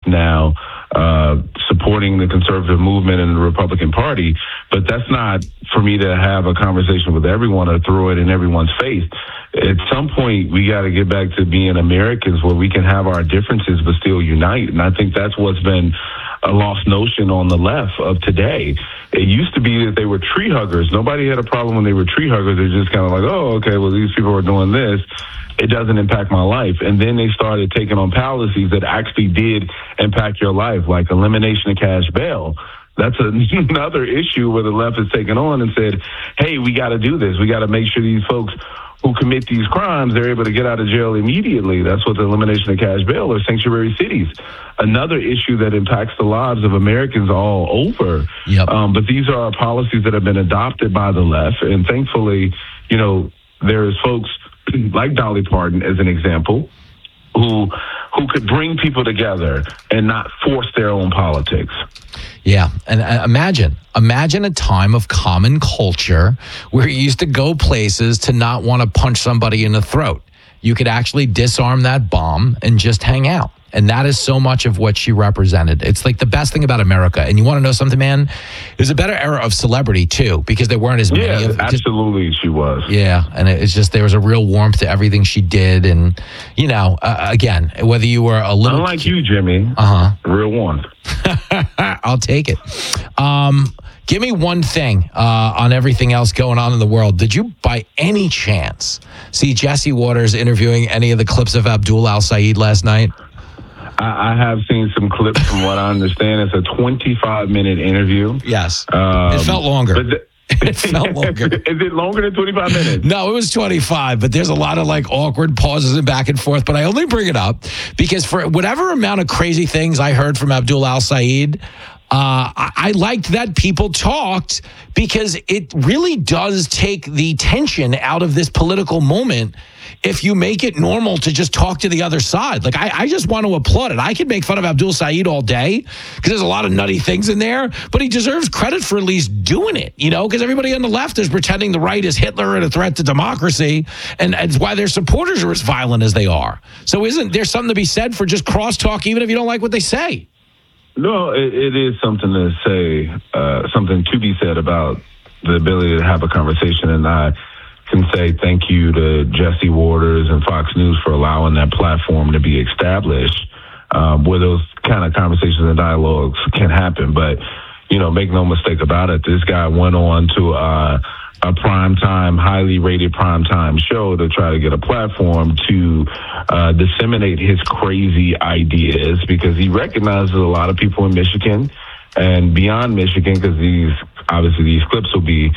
now, supporting the conservative movement and the Republican Party. But that's not for me to have a conversation with everyone or throw it in everyone's face. At some point, we got to get back to being Americans where we can have our differences but still unite. And I think that's what's been a lost notion on the left of today. It used to be that they were tree huggers. Nobody had a problem when they were tree huggers. They're just kind of like, oh, okay, well, these people are doing this. It doesn't impact my life. And then they started taking on policies that actually did impact your life, like elimination of cash bail. That's another issue where the left has taken on and said, hey, we got to do this. We got to make sure these folks who commit these crimes, they're able to get out of jail immediately. That's what the elimination of cash bail or sanctuary cities. Another issue that impacts the lives of Americans all over. Yep. But these are policies that have been adopted by the left. And thankfully, you know, there's folks like Dolly Parton, as an example, who could bring people together and not force their own politics. Yeah, and imagine a time of common culture where you used to go places to not want to punch somebody in the throat. You could actually disarm that bomb and just hang out. And that is so much of what she represented. It's like the best thing about America. And you want to know something, man? There's a better era of celebrity, too, because there weren't as many. Yeah, absolutely, she was. Yeah, and it's just there was a real warmth to everything she did. And, you know, again, whether you were a little... Unlike you, Jimmy. Real warmth. I'll take it. Give me one thing on everything else going on in the world. Did you, by any chance, see Jesse Waters interviewing any of the clips of Abdul Al-Sayed last night? I have seen some clips. From what I understand, it's a 25-minute interview. Yes. It felt longer. It felt longer. Is it longer than 25 minutes? No, it was 25, but there's a lot of like awkward pauses and back and forth. But I only bring it up because for whatever amount of crazy things I heard from Abdul Al-Sayed, I liked that people talked because it really does take the tension out of this political moment if you make it normal to just talk to the other side. Like, I just want to applaud it. I could make fun of Abdul Sayed all day because there's a lot of nutty things in there, but he deserves credit for at least doing it, you know, because everybody on the left is pretending the right is Hitler and a threat to democracy, and it's why their supporters are as violent as they are. So isn't there something to be said for just crosstalk, even if you don't like what they say? No, it is something to say, something to be said about the ability to have a conversation, and I can say thank you to Jesse Waters and Fox News for allowing that platform to be established where those kind of conversations and dialogues can happen. But, you know, make no mistake about it, this guy went on to a primetime, highly rated primetime show to try to get a platform to disseminate his crazy ideas because he recognizes a lot of people in Michigan and beyond Michigan, because these clips will be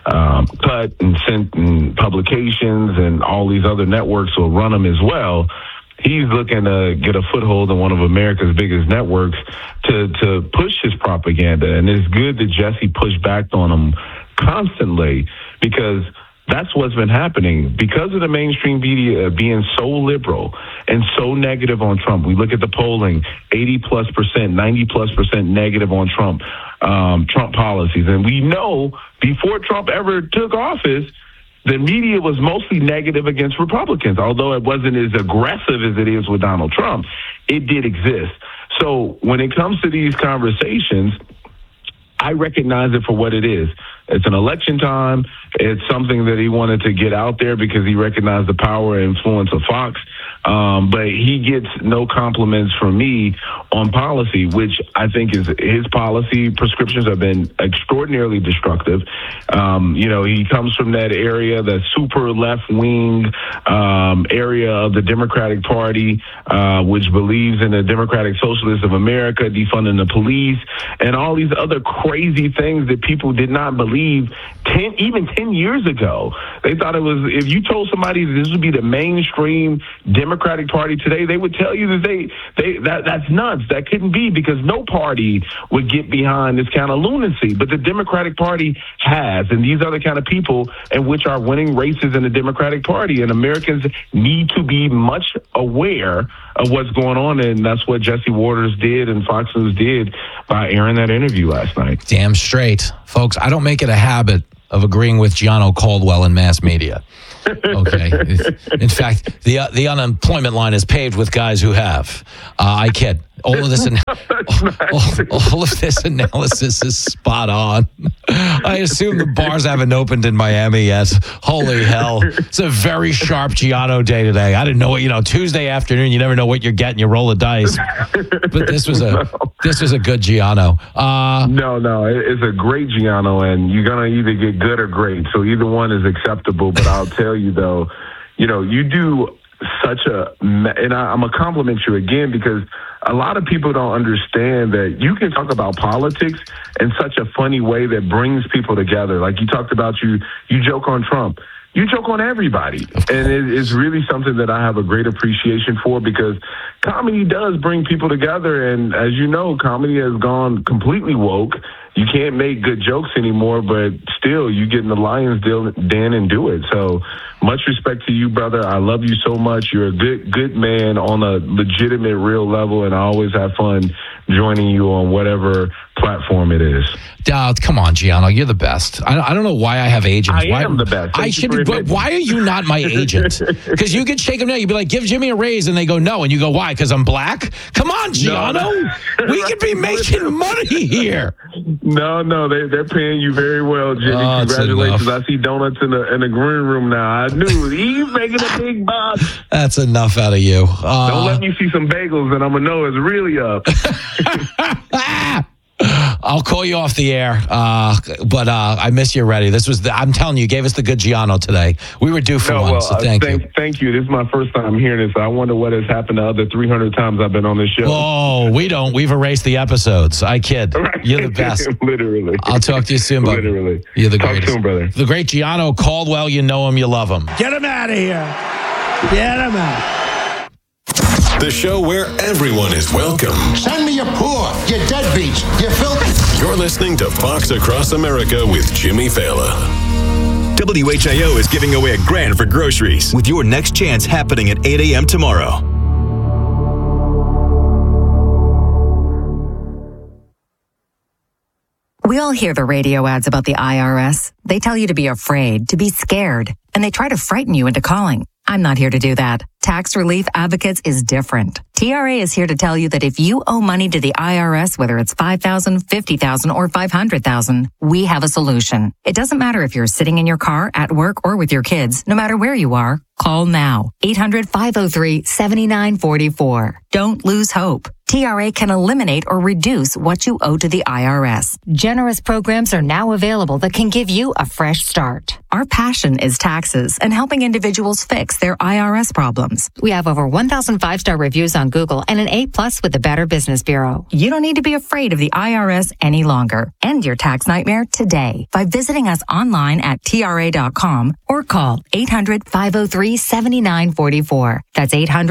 cut and sent in publications, and all these other networks will run them as well. He's looking to get a foothold in one of America's biggest networks to push his propaganda. And it's good that Jesse pushed back on him constantly, because that's what's been happening. Because of the mainstream media being so liberal and so negative on Trump. We look at the polling, 80+%, 90+% negative on Trump policies. And we know before Trump ever took office, the media was mostly negative against Republicans. Although it wasn't as aggressive as it is with Donald Trump, it did exist. So when it comes to these conversations, I recognize it for what it is. It's an election time. It's something that he wanted to get out there because he recognized the power and influence of Fox. But he gets no compliments from me on policy, which I think is his policy prescriptions have been extraordinarily destructive. You know, he comes from that area, the super left-wing area of the Democratic Party, which believes in the Democratic Socialists of America, defunding the police, and all these other crazy things that people did not believe even 10 years ago. They thought it was, if you told somebody that this would be the mainstream Democratic Party today, they would tell you that that's nuts. That couldn't be, because no party would get behind this kind of lunacy. But the Democratic Party has, and these other kind of people, and which are winning races in the Democratic Party. And Americans need to be much aware of what's going on, and that's what Jesse Waters did and Fox News did by airing that interview last night. Damn straight. Folks, I don't make it a habit of agreeing with Gianno Caldwell in mass media. Okay. In fact, the unemployment line is paved with guys who have. I kid. All of this, all of this analysis is spot on. I assume the bars haven't opened in Miami yet. Holy hell. It's a very sharp Gianno day today. I didn't know what, Tuesday afternoon, you never know what you're getting. You roll the dice. But this was a good Gianno. No, it's a great Gianno, and you're going to either get good or great. So either one is acceptable. But I'll tell you, though, you do such and I'm going to compliment you again, because a lot of people don't understand that you can talk about politics in such a funny way that brings people together. Like you talked about, you joke on Trump. You joke on everybody. And it's really something that I have a great appreciation for, because comedy does bring people together. And as you know, comedy has gone completely woke. You can't make good jokes anymore, but still, you get in the lion's den and do it. So much respect to you, brother. I love you so much. You're a good man on a legitimate, real level, and I always have fun joining you on whatever platform it is. Come on, Gianno, you're the best. I don't know why I have agents. I am the best. But why are you not my agent? Because you could shake them down. You'd be like, give Jimmy a raise, and they go no, and you go, why? Because I'm black? Come on, Gianno. We could be making money here. No, they're paying you very well, Jimmy. Congratulations! I see donuts in the green room now. I knew he's making a big bucks. That's enough out of you. Don't let me see some bagels, and I'm gonna know it's really up. I'll call you off the air, but I miss you already. I'm telling you gave us the good Gianno today. We were due for one, so thank you. Thank you. This is my first time hearing this. I wonder what has happened the other 300 times I've been on this show. Oh, we don't. We've erased the episodes. I kid. You're the best. Literally. I'll talk to you soon, buddy. Literally. You're the greatest. Talk soon, brother. The great Gianno Caldwell. You know him. You love him. Get him out of here. Get him out. The show where everyone is welcome. Send me your poor, your deadbeats, your filthy. You're listening to Fox Across America with Jimmy Fallon. WHIO is giving away $1,000 for groceries with your next chance happening at 8 a.m. tomorrow. We all hear the radio ads about the IRS. They tell you to be afraid, to be scared, and they try to frighten you into calling. I'm not here to do that. Tax Relief Advocates is different. TRA is here to tell you that if you owe money to the IRS, whether it's $5,000, $50,000, or $500,000, we have a solution. It doesn't matter if you're sitting in your car, at work, or with your kids. No matter where you are, call now. 800-503-7944. Don't lose hope. TRA can eliminate or reduce what you owe to the IRS. Generous programs are now available that can give you a fresh start. Our passion is taxes and helping individuals fix their IRS problems. We have over 1,000 5-star reviews on Google and an A+ with the Better Business Bureau. You don't need to be afraid of the IRS any longer. End your tax nightmare today by visiting us online at TRA.com or call 800-503-7944. That's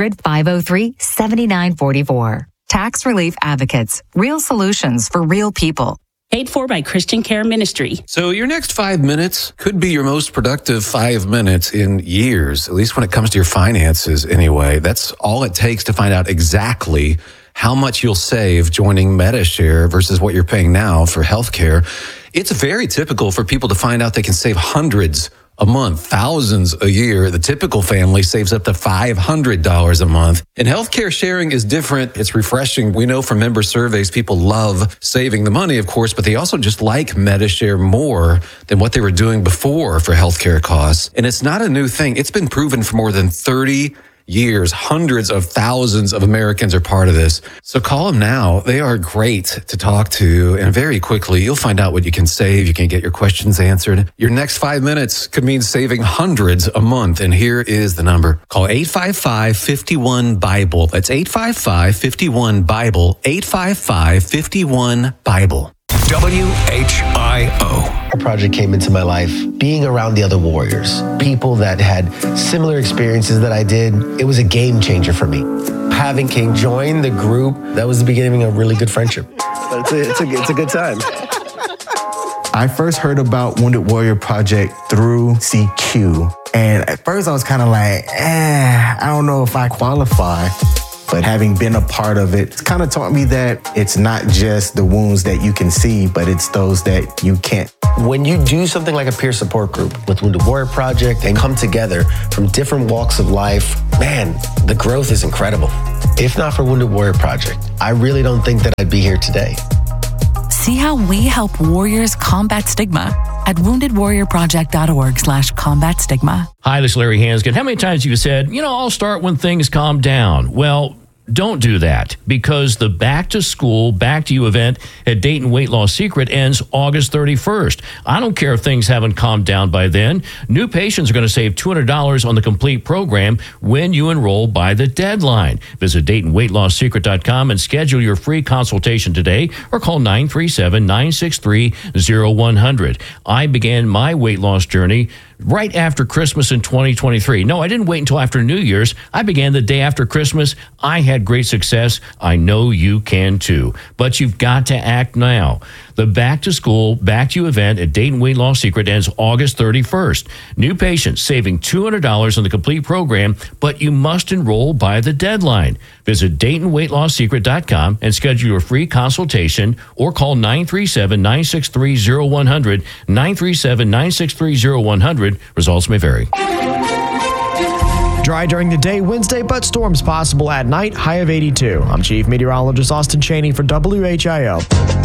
800-503-7944. Tax Relief Advocates. Real solutions for real people. Paid for by Christian Care Ministry. So your next 5 minutes could be your most productive 5 minutes in years, at least when it comes to your finances anyway. That's all it takes to find out exactly how much you'll save joining Medi-Share versus what you're paying now for healthcare. It's very typical for people to find out they can save hundreds a month, thousands a year. The typical family saves up to $500 a month. And healthcare sharing is different. It's refreshing. We know from member surveys, people love saving the money, of course, but they also just like Medi-Share more than what they were doing before for healthcare costs. And it's not a new thing. It's been proven for more than 30 years. Hundreds of thousands of Americans are part of this. So call them now. They are great to talk to. And very quickly, you'll find out what you can save. You can get your questions answered. Your next 5 minutes could mean saving hundreds a month. And here is the number. Call 855-51-BIBLE. That's 855-51-BIBLE. 855-51-BIBLE. WHIO. A project came into my life, being around the other warriors, people that had similar experiences that I did. It was a game changer for me. Having King join the group, that was the beginning of a really good friendship. But it's a good time. I first heard about Wounded Warrior Project through CQ. And at first I was kind of like, I don't know if I qualify. But having been a part of it, it's kind of taught me that it's not just the wounds that you can see, but it's those that you can't. When you do something like a peer support group with Wounded Warrior Project and come together from different walks of life, man, the growth is incredible. If not for Wounded Warrior Project, I really don't think that I'd be here today. See how we help warriors combat stigma at woundedwarriorproject.org/combat stigma. Hi, this is Larry Hanskin. How many times have you said, I'll start when things calm down? Well, don't do that, because the Back to School, Back to You event at Dayton Weight Loss Secret ends August 31st. I don't care if things haven't calmed down by then. New patients are going to save $200 on the complete program when you enroll by the deadline. Visit DaytonWeightLossSecret.com and schedule your free consultation today, or call 937-963-0100. I began my weight loss journey right after Christmas in 2023. No, I didn't wait until after New Year's. I began the day after Christmas. I had great success. I know you can too. But you've got to act now. The Back to School, Back to You event at Dayton Weight Loss Secret ends August 31st. New patients saving $200 on the complete program, but you must enroll by the deadline. Visit DaytonWeightLossSecret.com and schedule your free consultation, or call 937-963-0100, 937-963-0100. Results may vary. Dry during the day Wednesday, but storms possible at night, high of 82. I'm Chief Meteorologist Austin Cheney for WHIO.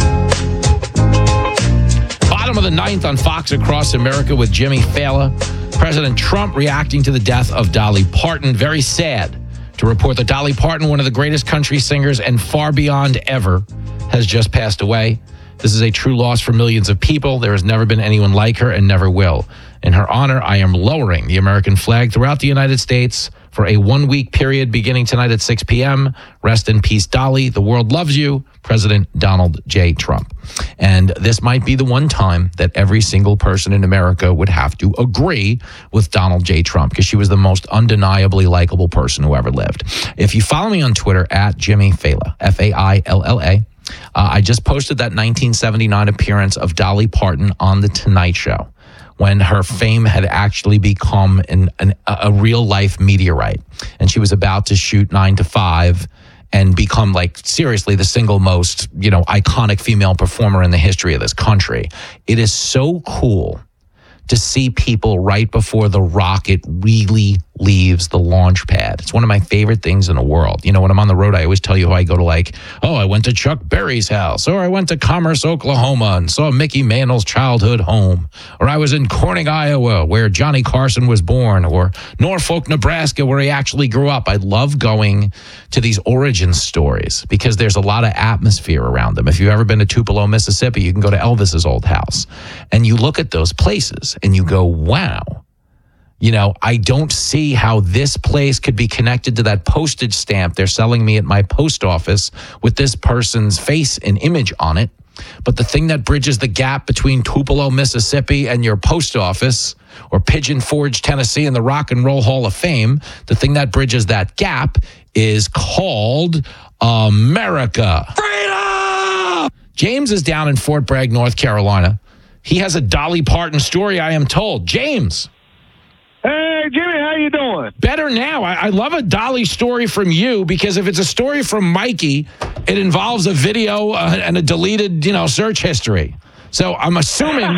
Bottom of the ninth on Fox Across America with Jimmy Fallon. President Trump reacting to the death of Dolly Parton. Very sad to report that Dolly Parton, one of the greatest country singers and far beyond ever, has just passed away. This is a true loss for millions of people. There has never been anyone like her and never will. In her honor, I am lowering the American flag throughout the United States for a 1-week period beginning tonight at 6 p.m. Rest in peace, Dolly. The world loves you. President Donald J. Trump. And this might be the one time that every single person in America would have to agree with Donald J. Trump, because she was the most undeniably likable person who ever lived. If you follow me on Twitter at Jimmy Fallon, Failla, I just posted that 1979 appearance of Dolly Parton on The Tonight Show, when her fame had actually become a real-life meteorite. And she was about to shoot 9 to 5 and become, like, seriously the single most, iconic female performer in the history of this country. It is so cool to see people right before the rocket really leaves the launch pad. It's one of my favorite things in the world. When I'm on the road, I always tell you how I go to, I went to Chuck Berry's house, or I went to Commerce, Oklahoma, and saw Mickey Mantle's childhood home, or I was in Corning, Iowa, where Johnny Carson was born, or Norfolk, Nebraska, where he actually grew up. I love going to these origin stories because there's a lot of atmosphere around them. If you've ever been to Tupelo, Mississippi, you can go to Elvis's old house, and you look at those places and you go, wow. I don't see how this place could be connected to that postage stamp they're selling me at my post office with this person's face and image on it. But the thing that bridges the gap between Tupelo, Mississippi and your post office, or Pigeon Forge, Tennessee and the Rock and Roll Hall of Fame, the thing that bridges that gap is called America. Freedom! James is down in Fort Bragg, North Carolina. He has a Dolly Parton story, I am told. James. Hey, Jimmy, how you doing? Better now. I love a Dolly story from you, because if it's a story from Mikey, it involves a video and a deleted, search history. So I'm assuming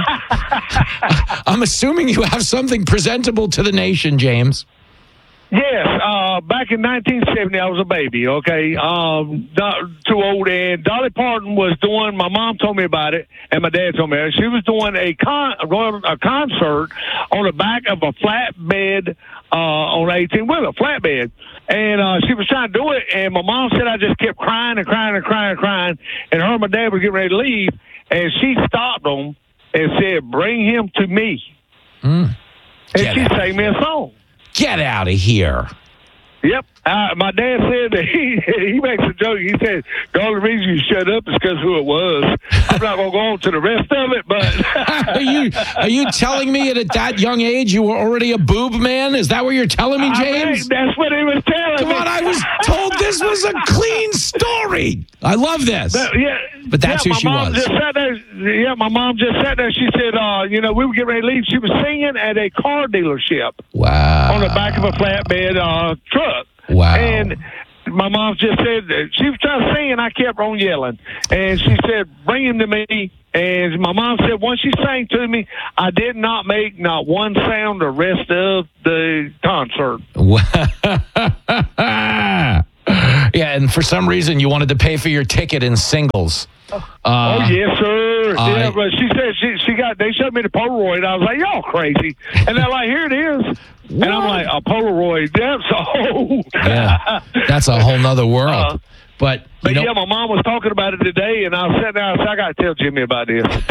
you have something presentable to the nation, James. Yes, back in 1970, I was a baby, okay? Not too old, and Dolly Parton was doing, my mom told me about it, and my dad told me about it. She was doing a concert on the back of a flatbed, on an 18-wheeler, flatbed. And she was trying to do it, and my mom said I just kept crying and crying and crying and crying, and her and my dad were getting ready to leave, and she stopped them and said, "Bring him to me." And she sang me a song. Get out of here. Yep. My dad said that he makes a joke. He said, the only reason you shut up is because who it was. I'm not going to go on to the rest of it, but... Are you telling me that at that young age you were already a boob man? Is that what you're telling me, James? That's what he was telling me. Come on, I was told this was a clean story. I love this. But that's who she was. My mom just sat there. She said, we were getting ready to leave. She was singing at a car dealership. Wow. On the back of a flatbed truck. Wow. And my mom just said, she was trying to sing, and I kept on yelling. And she said, "Bring him to me." And my mom said, once she sang to me, I did not make not one sound the rest of the concert. Yeah, and for some reason you wanted to pay for your ticket in singles. Oh yes, sir. Yeah, but she said they showed me the Polaroid. And I was like, y'all crazy, and they're like, here it is, and I'm like, a Polaroid. That's a whole nother world. But yeah, my mom was talking about it today, and I was sitting there. I said, I got to tell Jimmy about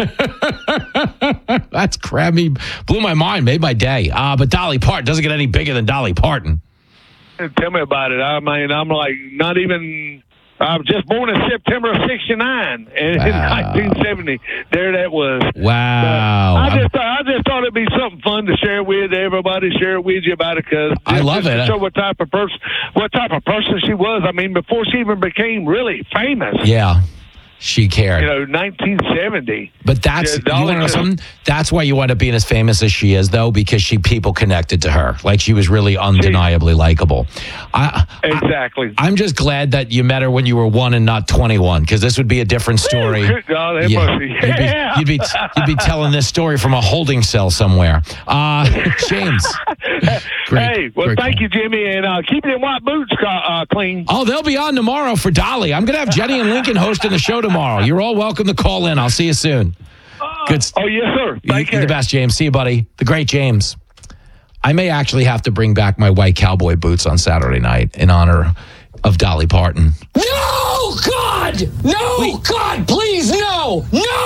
this. That's crabby. Blew my mind. Made my day. But Dolly Parton doesn't get any bigger than Dolly Parton. Tell me about it. I mean, I'm like, not even. I was just born in September of '69, and in 1970, there that was. Wow! I just thought it'd be something fun to share with everybody, share it with you about it, because I love it. To show what type of person she was. I mean, before she even became really famous. Yeah. She cared. 1970. But that's you want to know something? That's why you wind up being as famous as she is, though, because people connected to her. Like, she was really undeniably likable. Exactly. I'm just glad that you met her when you were 1 and not 21, because this would be a different story. Good God, You'd be telling this story from a holding cell somewhere. James. Great, thank you, Jimmy, and keep them white boots clean. Oh, they'll be on tomorrow for Dolly. I'm going to have Jenny and Lincoln hosting the show tomorrow. You're all welcome to call in. I'll see you soon. Good. Oh, yes, sir. You're the best, James. See you, buddy. The great James. I may actually have to bring back my white cowboy boots on Saturday night in honor of Dolly Parton. No, God! No, God, please, no!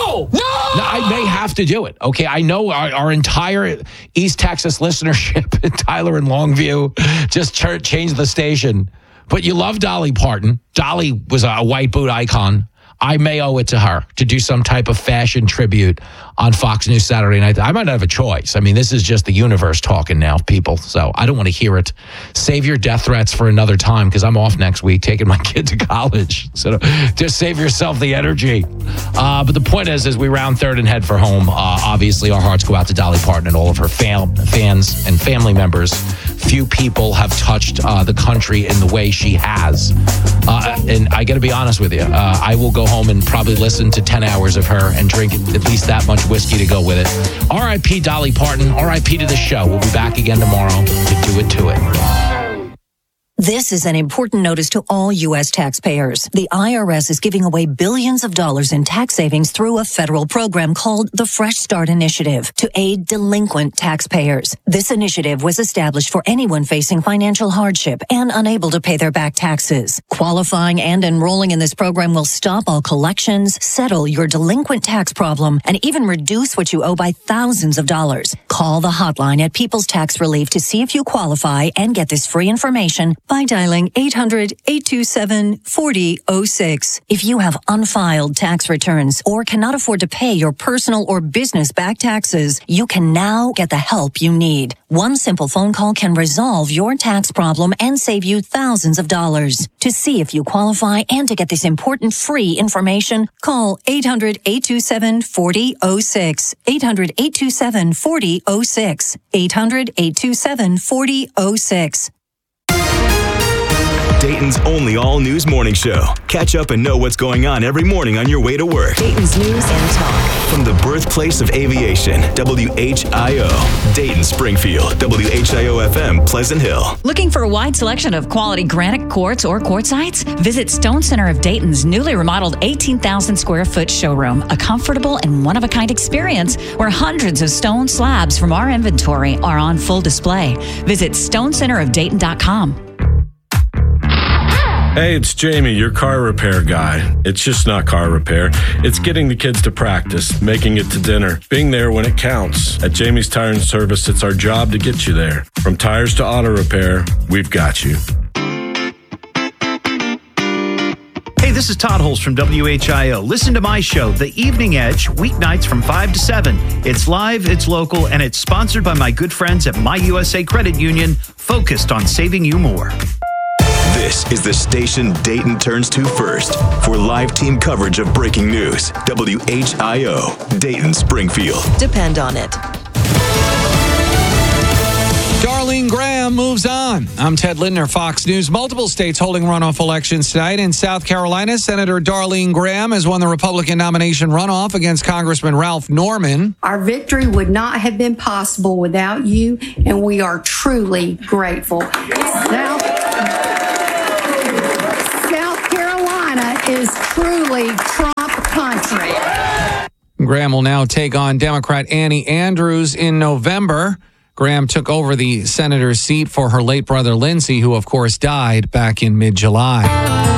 I may have to do it. Okay, I know our entire East Texas listenership, Tyler and Longview, just changed the station. But you love Dolly Parton. Dolly was a white boot icon. I may owe it to her to do some type of fashion tribute on Fox News Saturday night. I might not have a choice. I mean, this is just the universe talking now, people. So I don't want to hear it. Save your death threats for another time, because I'm off next week taking my kid to college. So just save yourself the energy. But the point is we round third and head for home. Obviously, our hearts go out to Dolly Parton and all of her fans and family members. Few people have touched the country in the way she has. And I got to be honest with you. I will go home and probably listen to 10 hours of her and drink at least that much whiskey to go with it. R.I.P. Dolly Parton. R.I.P. to the show. We'll be back again tomorrow to do it to it. This is an important notice to all U.S. taxpayers. The IRS is giving away billions of dollars in tax savings through a federal program called the Fresh Start Initiative to aid delinquent taxpayers. This initiative was established for anyone facing financial hardship and unable to pay their back taxes. Qualifying and enrolling in this program will stop all collections, settle your delinquent tax problem, and even reduce what you owe by thousands of dollars. Call the hotline at People's Tax Relief to see if you qualify and get this free information by dialing 800-827-4006. If you have unfiled tax returns or cannot afford to pay your personal or business back taxes, you can now get the help you need. One simple phone call can resolve your tax problem and save you thousands of dollars. To see if you qualify and to get this important free information, call 800-827-4006. 800-827-4006. 800-827-4006. Dayton's only all-news morning show. Catch up and know what's going on every morning on your way to work. Dayton's News and Talk. From the birthplace of aviation, WHIO. Dayton, Springfield, WHIO-FM, Pleasant Hill. Looking for a wide selection of quality granite quartz or quartzites? Visit Stone Center of Dayton's newly remodeled 18,000 square foot showroom, a comfortable and one-of-a-kind experience where hundreds of stone slabs from our inventory are on full display. Visit stonecenterofdayton.com. Hey, it's Jamie, your car repair guy. It's just not car repair. It's getting the kids to practice, making it to dinner, being there when it counts. At Jamie's Tire and Service, it's our job to get you there. From tires to auto repair, we've got you. Hey, this is Todd Holz from WHIO. Listen to my show, The Evening Edge, weeknights from 5 to 7. It's live, it's local, and it's sponsored by my good friends at My USA Credit Union, focused on saving you more. This is the station Dayton turns to first for live team coverage of breaking news. WHIO, Dayton, Springfield. Depend on it. Darlene Graham moves on. I'm Ted Lindner, Fox News. Multiple states holding runoff elections tonight. In South Carolina, Senator Darlene Graham has won the Republican nomination runoff against Congressman Ralph Norman. Our victory would not have been possible without you, and we are truly grateful. is truly Trump country. Graham will now take on Democrat Annie Andrews in November. Graham took over the senator's seat for her late brother Lindsey, who, of course, died back in mid-July.